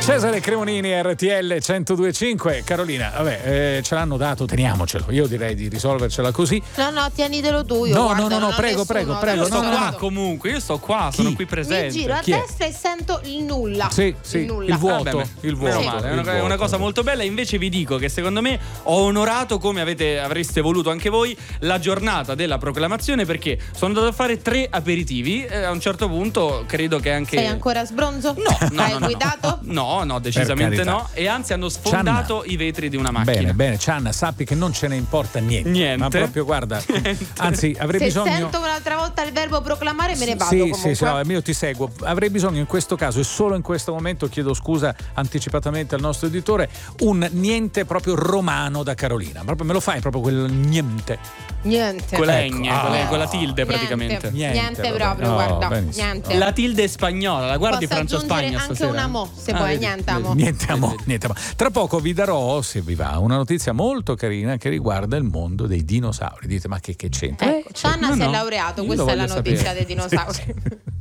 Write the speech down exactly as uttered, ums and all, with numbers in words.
Cesare Cremonini, R T L centodue e cinque. Carolina, vabbè, eh, ce l'hanno dato, teniamocelo. Io direi di risolvercela così. No, no, tienitelo tu. Io no, guarda, no, no, no, non prego, nessuno, prego, prego. Io sto no, qua no, no. comunque, io sto qua, Chi? sono qui presente. Mi giro a Chi è? destra e sento il nulla. Sì, sì, il, nulla. il vuoto, Ah, beh, beh, il vuoto. meno male, è il una, vuoto. una cosa molto bella. Invece vi dico che secondo me ho onorato, come avete, avreste voluto anche voi, la giornata della proclamazione, perché sono andato a fare tre aperitivi. Eh, a un certo punto credo che anche Sei ancora sbronzo? No, no, Hai no, no, guidato? No, no, decisamente carità. no. E anzi hanno sfondato Cianna. i vetri di una macchina. Bene, bene, Cianna, sappi che non ce ne importa niente. Niente. Ma proprio, guarda, anzi, avrei Se bisogno. sento un'altra volta il verbo proclamare me ne vado Sì, comunque. sì, sì, no, io ti seguo. Avrei bisogno in questo caso, e solo in questo momento, chiedo scusa anticipatamente al nostro editore, un niente proprio romano da Carolina. Proprio me lo fai proprio quel niente. Niente. Con la Ecco, gne, ah. con, le- con la tilde Niente. praticamente. Niente, Niente vabbè. proprio, No, guarda. benissimo. Niente. La tilde spagnola, la guardi Posso Francia-Spagna aggiungere anche stasera? un amo, se Ah, vuoi, vedi, niente vedi. amo. Niente amo, niente amo. Tra poco vi darò, se vi va, una notizia molto carina che riguarda il mondo dei dinosauri. Dite, ma che, che c'entra? Ecco, Cianna no, si è no. laureato, Io questa lo è la voglio notizia sapere. dei dinosauri. Sì, sì.